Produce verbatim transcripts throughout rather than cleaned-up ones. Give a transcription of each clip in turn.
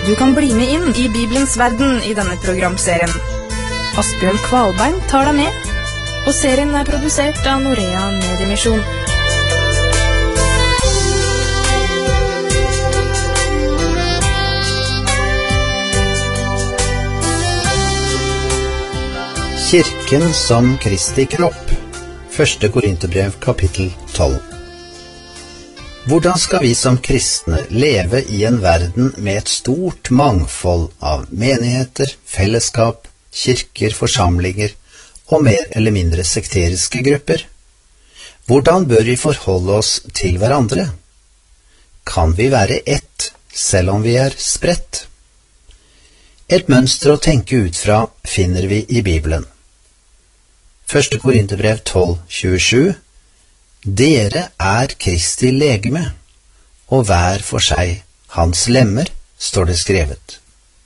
Du kan bli med inn i Bibelens verden i denne programserien. Asbjørn Kvalbein tar deg med, og serien er produsert av Norea Mediemisjon. Kirken som Kristi kropp. Første Korinterbrev, kapittel tolv. Hvordan skal vi som kristne leve i en verden med et stort mangfold av menigheter, fellesskap, kirker, forsamlinger og mer eller mindre sekteriske grupper? Hvordan bør vi forholde oss til hverandre? Kan vi være ett, selv om vi er spredt? Et mønster å tenke ut fra finner vi i Bibelen. Første Korinterbrev tolv tjuesju. Dere er Kristi legeme, og hver for seg hans lemmer, står det skrevet.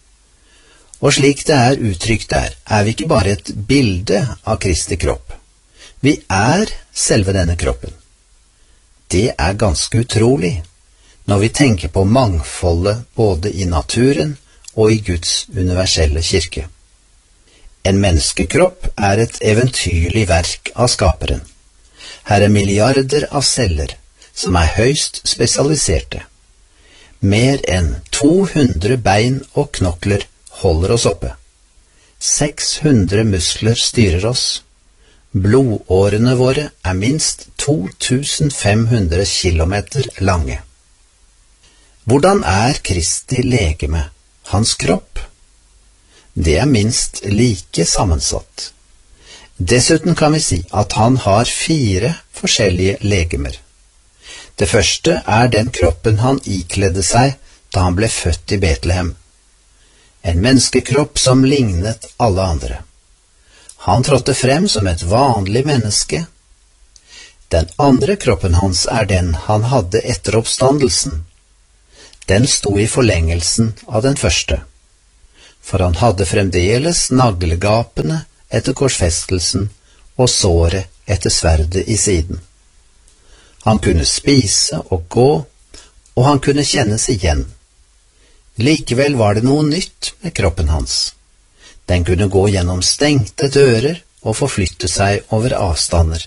Og slik det er uttrykt der, er vi ikke bare et bilde av Kristi kropp. Vi er selve denne kroppen. Det er ganske utrolig, når vi tenker på mangfoldet både i naturen og i Guds universelle kirke. En menneskekropp er et eventyrlig verk av skaperen. Her er milliarder av celler som er høyst spesialiserte. Mer enn to hundre bein og knokler holder oss oppe. seks hundre muskler styrer oss. Blodårene våre er minst to tusen fem hundre kilometer lange. Hvordan er Kristi legeme, hans kropp? Det er minst like sammensatt. Dessuten kan vi si at han har fire forskjellige legemer. Det første er den kroppen han ikledde seg da han ble født i Betlehem. En menneskekropp som lignet alle andre. Han trådte frem som et vanlig menneske. Den andre kroppen hans er den han hadde etter oppstandelsen. Den sto i forlengelsen av den første. For han hadde fremdeles naglegapene etter korsfestelsen og såret etter sverdet i siden. Han kunne spise og gå, og han kunne kjennes igjen. Likevel var det noe nytt med kroppen hans. Den kunne gå gjennom stengte dører og forflytte seg over avstander.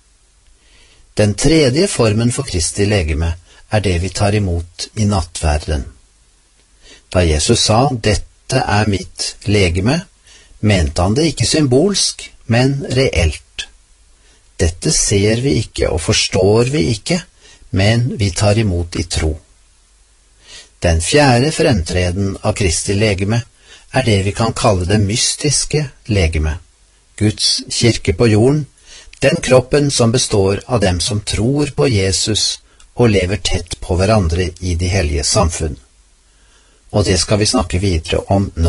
Den tredje formen for Kristi legeme er det vi tar imot i nattverden. Da Jesus sa dette Dette er mitt legeme, mente han det ikke symbolsk, men reelt. Dette ser vi ikke og forstår vi ikke, men vi tar imot i tro. Den fjerde fremtreden av Kristi legeme er det vi kan kalle det mystiske legeme, Guds kirke på jorden, den kroppen som består av dem som tror på Jesus og lever tett på hverandre i de hellige samfunn. Og det skal vi snakke videre om nå.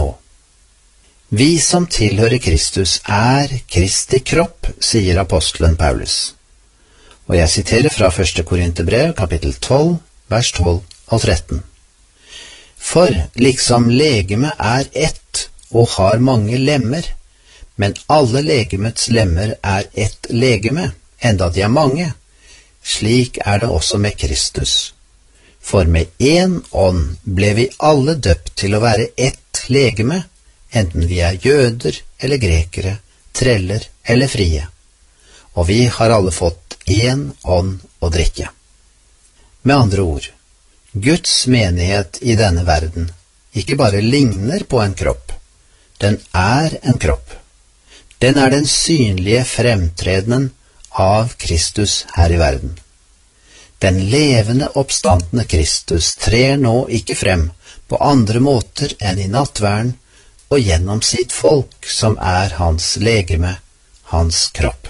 Vi som tilhører Kristus er Kristi kropp, sier apostelen Paulus. Og jeg siterer fra første Korinterbrev, kapittel tolv, vers tolv og tretten. For liksom legeme er ett og har mange lemmer, men alle legemets lemmer er ett legeme, enda de er mange. Slik er det også med Kristus. For med én ånd ble vi alle døpt til å være ett legeme, enten vi er jøder eller grekere, treller eller frie. Og vi har alle fått én ånd å drikke. Med andre ord, Guds menighet i denne verden ikke bare ligner på en kropp, den er en kropp. Den er den synlige fremtredenen av Kristus her i verden. Den levende oppstandende Kristus trer nå ikke frem på andre måter enn i nattverden og gjennom sitt folk som er hans legeme, hans kropp.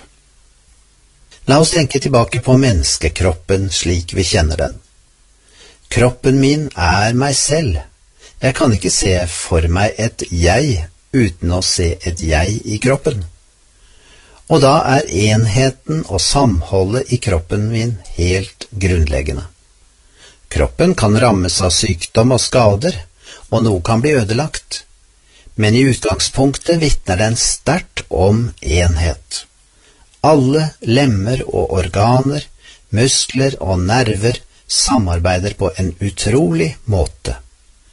La oss tenke tilbake på menneskekroppen slik vi kjenner den. Kroppen min er meg selv. Jeg kan ikke se for meg et jeg uten å se et jeg i kroppen. Og da er enheten og samholdet i kroppen min helt grunnleggende. Kroppen kan rammes av sykdom og skader, og noe kan bli ødelagt. Men i utgangspunktet vitner den sterkt om enhet. Alle lemmer og organer, muskler og nerver samarbeider på en utrolig måte.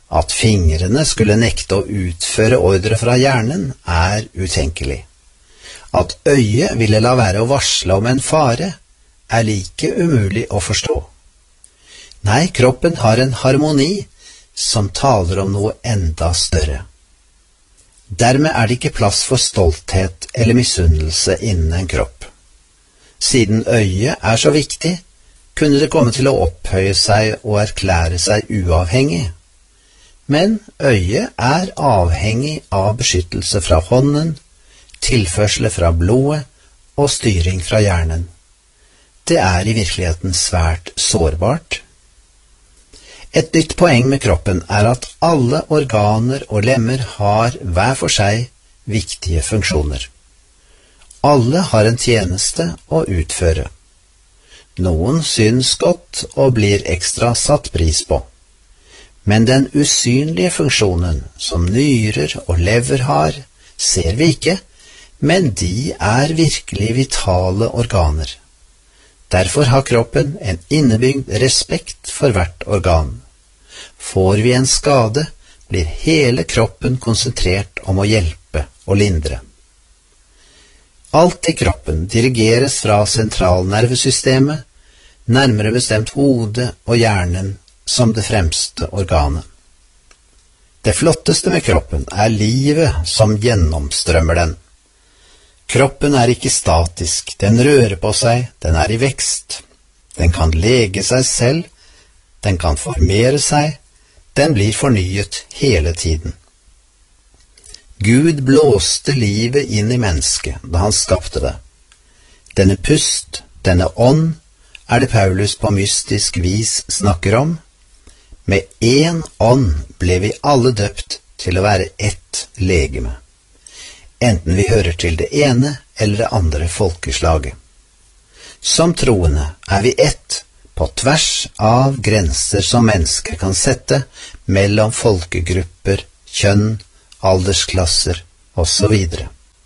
At fingrene skulle nekte å utføre ordre fra hjernen er utenkelig. At øyet ville la være å varsle om en fare er like umulig å forstå. Nei, kroppen har en harmoni som taler om noe enda større. Dermed er det ikke plass for stolthet eller misunnelse innen en kropp. Siden øyet er så viktig, kunne det komme til å opphøye seg og erklære seg uavhengig. Men øyet er avhengig av beskyttelse fra hånden, tilførsel fra blodet og styring fra hjernen. Det er i virkeligheten svært sårbart. Et nytt poeng med kroppen er at alle organer og lemmer har hver for seg viktige funksjoner. Alle har en tjeneste å utføre. Noen synes godt og blir ekstra satt pris på. Men den usynlige funksjonen som nyrer og lever har, ser vi ikke, men de er virkelig vitale organer. Derfor har kroppen en innebygd respekt for hvert organ. Får vi en skade, blir hele kroppen konsentrert om å hjelpe og lindre. Alt i kroppen dirigeres fra sentralnervesystemet, nærmere bestemt hodet og hjernen som det fremste organet. Det flotteste med kroppen er livet som gjennomstrømmer den. Kroppen er ikke statisk, den rører på seg, den er i vekst. Den kan lege seg selv, den kan formere seg, den blir fornyet hele tiden. Gud blåste livet inn i mennesket da han skapte det. Denne pust, denne ånd, er det Paulus på mystisk vis snakker om. Med én ånd ble vi alle døpt til å være ett legeme, enten vi hører til det ene eller det andre folkeslaget. Som troende er vi ett, på tvers av grenser som mennesker kan sette mellom folkegrupper, kjønn, aldersklasser og så videre.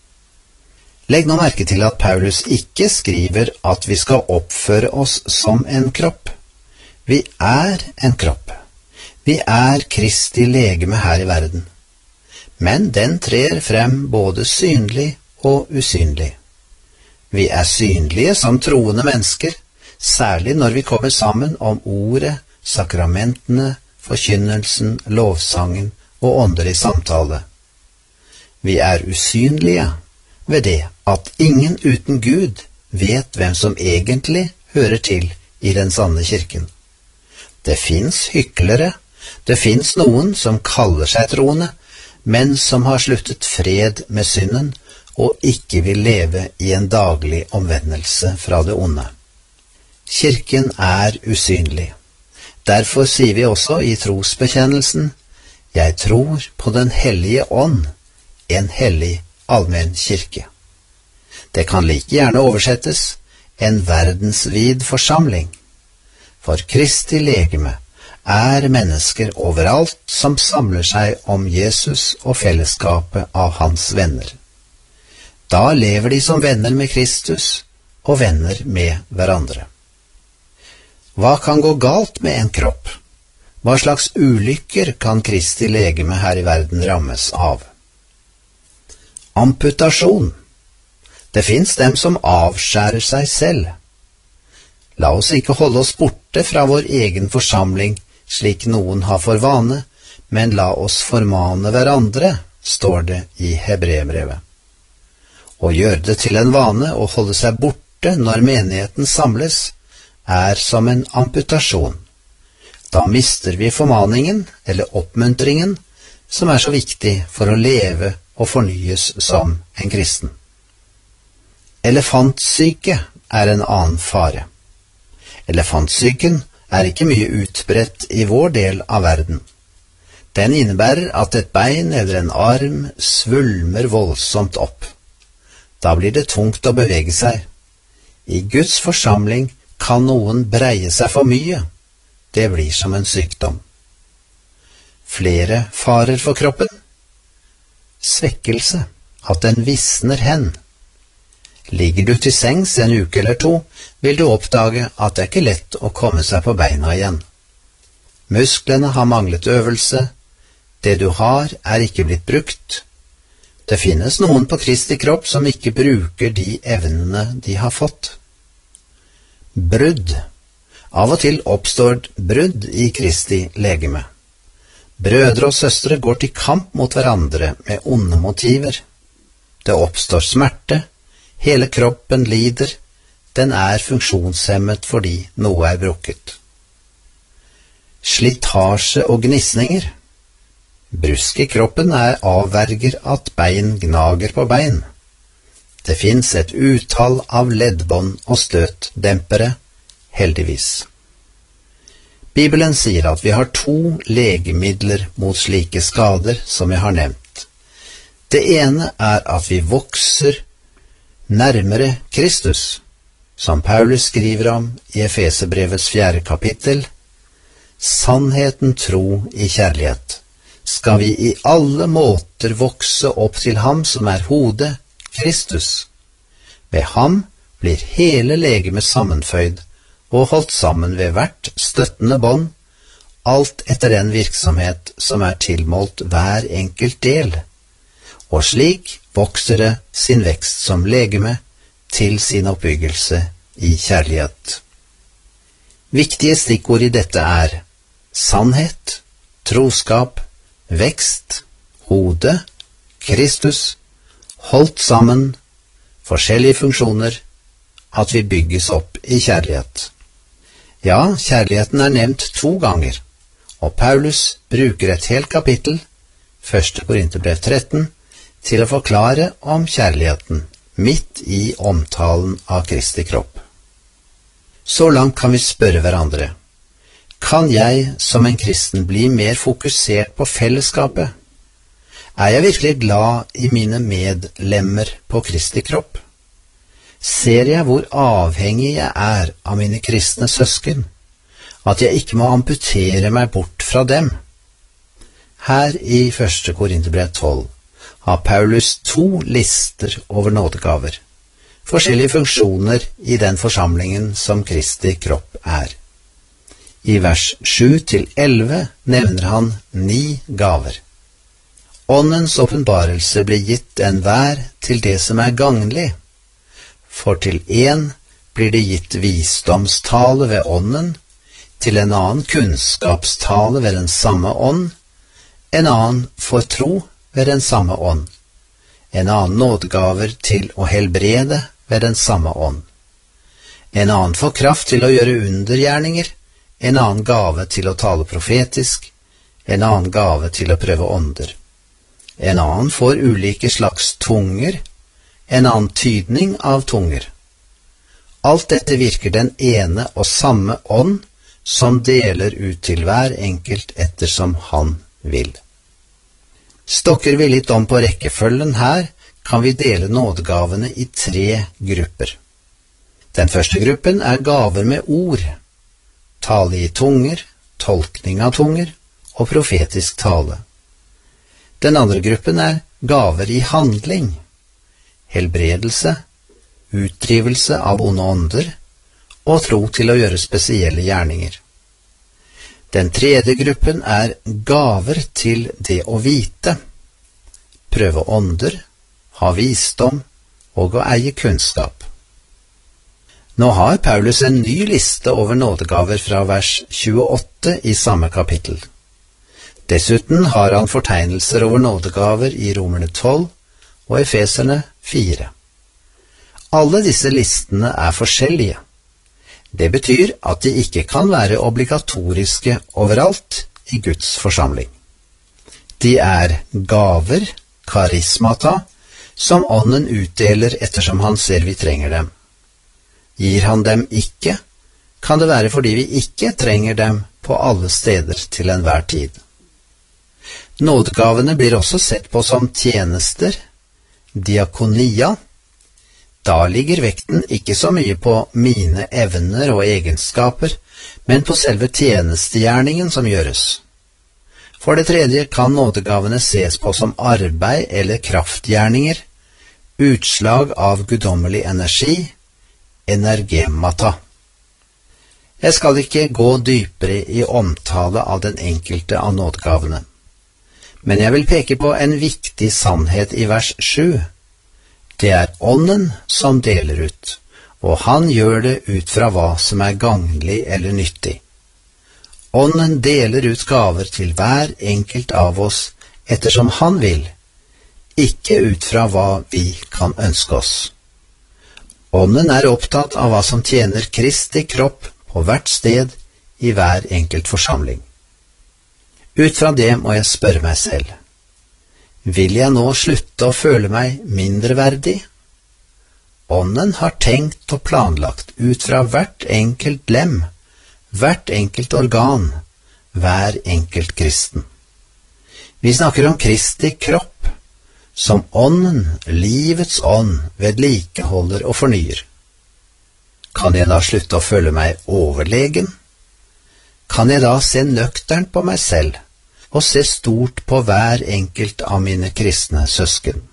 Legg nå merke til at Paulus ikke skriver at vi skal oppføre oss som en kropp. Vi er en kropp. Vi er Kristi legeme her i verden. Men den trer frem både synlig og usynlig. Vi er synlige som troende mennesker, særlig når vi kommer sammen om ordet, sakramentene, forkynnelsen, lovsangen og åndelig samtale. Vi er usynlige ved det at ingen uten Gud vet hvem som egentlig hører til i den sanne kirken. Det finnes hyklere, det finnes noen som kaller seg troende, men som har sluttet fred med synden og ikke vil leve i en daglig omvendelse fra det onde. Kirken er usynlig. Derfor sier vi også i trosbekjennelsen, jeg tror på den hellige ånd, en hellig allmenn kirke. Det kan like gjerne oversettes en verdensvid forsamling. For Kristi legeme er mennesker overalt som samler seg om Jesus og fellesskapet av hans venner. Da lever de som venner med Kristus og venner med hverandre. Hva kan gå galt med en kropp? Hva slags ulykker kan Kristi legeme her i verden rammes av? Amputasjon. Det finnes dem som avskjærer seg selv. La oss ikke holde oss borte fra vår egen forsamling, slik noen har for vane, men la oss formane hverandre, står det i Hebreerbrevet. Å gjøre det til en vane å holde seg borte når menigheten samles, er som en amputasjon. Da mister vi formaningen, eller oppmuntringen, som er så viktig for å leve og fornyes som en kristen. Elefantsyke er en annen fare. Elefantsyken er ikke mye utbredt i vår del av verden. Den innebærer at et bein eller en arm svulmer voldsomt opp. Da blir det tungt å bevege seg. I Guds forsamling kan noen breie seg for mye. Det blir som en sykdom. Flere farer for kroppen. Svekkelse, at den visner hen. Ligger du til sengs en uke eller to, vil du oppdage at det er ikke lett å komme seg på beina igjen. Musklene har manglet øvelse, Det du har, er ikke blitt brukt. Det finnes noen på Kristi kropp som ikke bruker de evnene de har fått. Brudd. Av og til oppstår brudd i Kristi legeme. Brødre og søstre går til kamp mot hverandre med onde motiver. Det oppstår smerte, hele kroppen lider, den er funksjonshemmet fordi noe er brukket. Slitasje og gnisninger. Brusk i kroppen er avverger at bein gnager på bein. Det finnes et utall av leddbånd og støtdempere, heldigvis. Bibelen sier at vi har to legemidler mot slike skader som jeg har nevnt. Det ene er at vi vokser nærmere Kristus, som Paulus skriver om i Efeserbrevets fjerde kapittel. Sannheten tro i kjærlighet. Skal vi i alle måter vokse opp til ham som er hodet, Kristus. Ved ham blir hele legemet sammenføyd og holdt sammen ved hvert støttende bånd, alt etter den virksomhet som er tilmålt hver enkelt del. Og slik vokser det sin vekst som legeme til sin oppbyggelse i kjærlighet. Viktige stikkord i dette er sannhet, troskap, vekst, hode, Kristus, holdt sammen, forskjellige funksjoner, at vi bygges opp i kjærlighet. Ja, kjærligheten er nevnt to ganger, og Paulus bruker et helt kapittel, første Korinterbrev tretten, til å forklare om kjærligheten, midt i omtalen av Kristi kropp. Så langt kan vi spørre hverandre, kan jeg som en kristen bli mer fokusert på fellesskapet? Er jeg virkelig glad i mine medlemmer på Kristi kropp? Ser jeg hvor avhengig jeg er av mine kristne søsken, at jeg ikke må amputere meg bort fra dem? Her i første Korinterbrev tolv har Paulus to lister over nådegaver, forskjellige funksjoner i den forsamlingen som Kristi kropp er. I vers sju til elleve nevner han ni gaver. Åndens åpenbarelse blir gitt enhver til det som er gagnlig, for til en blir det gitt visdomstale ved ånden, til en annen kunnskapstale ved den samme ånd, en annen får tro ved den samme ånd, en annen nådegaver til å helbrede ved den samme ånd, en annen får kraft til å gjøre undergjerninger, en annen gave til å tale profetisk, en annen gave til å prøve ånder. En annen får ulike slags tunger, en annen tydning av tunger. Alt dette virker den ene og samme ånd, som deler ut til hver enkelt ettersom han vil. Stokker vi litt om på rekkefølgen her, kan vi dele nådegavene i tre grupper. Den første gruppen er gaver med ord, tale i tunger, tolkning av tunger og profetisk tale. Den andre gruppen er gaver i handling, helbredelse, utdrivelse av onde ånder og tro til å gjøre spesielle gjerninger. Den tredje gruppen er gaver til det å vite, prøve ånder, ha visdom og å eie kunnskap. Nå har Paulus en ny liste over nådegaver fra vers tjueåtte i samme kapittel. Dessuten har han fortegnelser over nådegaver i Romerne tolv og Efeserne fire. Alle disse listene er forskjellige. Det betyr at de ikke kan være obligatoriske overalt i Guds forsamling. De er gaver, karismata, som ånden utdeler ettersom han ser vi trenger dem. Gir han dem ikke, kan det være fordi vi ikke trenger dem på alle steder til enhver tid. Nådegavene blir også sett på som tjenester, diakonia. Da ligger vekten ikke så mye på mine evner og egenskaper, men på selve tjenestegjerningen som gjøres. For det tredje kan nådegavene ses på som arbeid eller kraftgjerninger, utslag av guddommelig energi, energemata. Jeg skal ikke gå dypere i omtale av den enkelte av nådegavene, Men jeg vil peke på en viktig sannhet i vers sju. Det er Ånden som deler ut, og han gjør det ut fra hva som er gagnlig eller nyttig. Ånden deler ut gaver til hver enkelt av oss ettersom han vil, ikke ut fra hva vi kan ønske oss. Ånden er opptatt av hva som tjener Kristi kropp på hvert sted i hver enkelt forsamling. Ut fra det må jeg spørre meg selv, vil jeg nå slutte å føle meg mindreverdig? Ånden har tenkt og planlagt ut fra hvert enkelt lem, hvert enkelt organ, hver enkelt kristen. Vi snakker om Kristi kropp, som Ånden, livets ånd, vedlikeholder og fornyer. Kan jeg da slutte å føle meg overlegen? Kan jeg da se nøkternt på meg selv og se stort på hver enkelt av mine kristne søsken?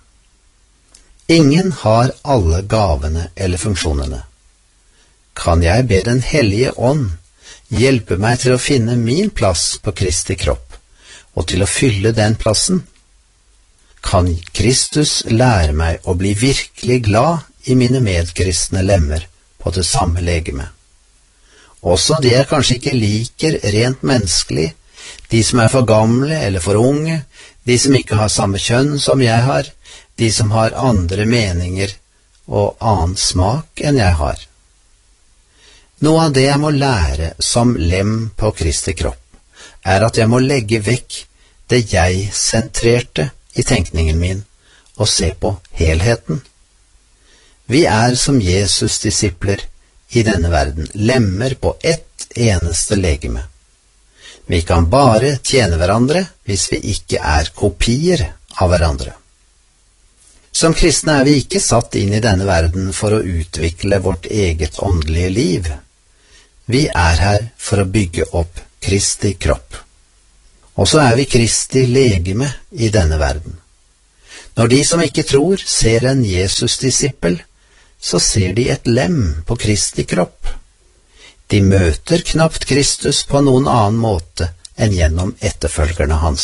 Ingen har alle gavene eller funksjonene. Kan jeg be Den hellige ånd hjelpe meg til å finne min plass på Kristi kropp, og til å fylle den plassen? Kan Kristus lære meg å bli virkelig glad i mine medkristne lemmer på det samme legeme? Også det jeg kanskje ikke liker rent menneskelig, de som er for gamle eller for unge, de som ikke har samme kjønn som jeg har, de som har andre meninger og annen smak enn jeg har. Noe av det jeg må lære som lem på Kristi kropp, er at jeg må legge vekk det jeg-sentrerte i tenkningen min og se på helheten. Vi er som Jesus' disipler i denne verden, lemmer på ett eneste legeme. Vi kan bare tjene hverandre hvis vi ikke er kopier av hverandre. Som kristne er vi ikke satt inn i denne verden for å utvikle vårt eget åndelige liv. Vi er her for å bygge opp Kristi kropp. Og så er vi Kristi legeme i denne verden. Når de som ikke tror ser en Jesus-disippel, så ser de et lem på Kristi kropp. De møter knapt Kristus på noen annen måte enn gjennom etterfølgerne hans.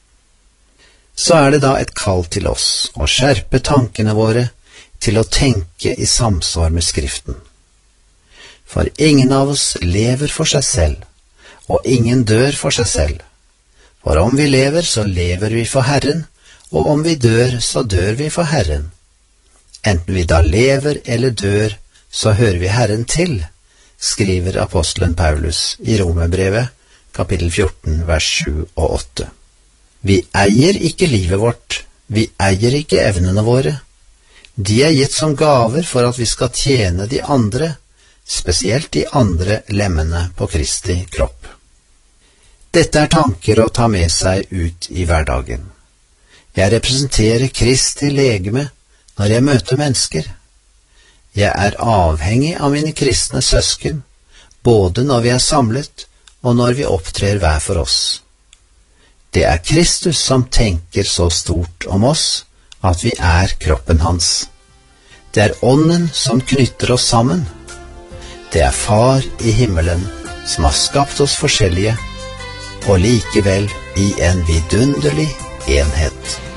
Så er det da et kall til oss å skjerpe tankene våre til å tenke i samsvar med Skriften. For ingen av oss lever for seg selv, og ingen dør for seg selv. For om vi lever, så lever vi for Herren, og om vi dør, så dør vi for Herren. Enten vi da lever eller dør, så hører vi Herren til, skriver apostelen Paulus i Romerbrevet, kapittel fjorten, vers sju og åtte. Vi eier ikke livet vårt, vi eier ikke evnene våre. De er gitt som gaver for at vi skal tjene de andre, spesielt de andre lemmene på Kristi kropp. Dette er tanker å ta med seg ut i hverdagen. Jeg representerer Kristi legeme når jeg møter mennesker. Jeg er avhengig av mine kristne søsken, både når vi er samlet og når vi opptrer hver for oss. Det er Kristus som tenker så stort om oss at vi er kroppen hans. Det er Ånden som knytter oss sammen. Det er Far i himmelen som har skapt oss forskjellige, og likevel i en vidunderlig enhet.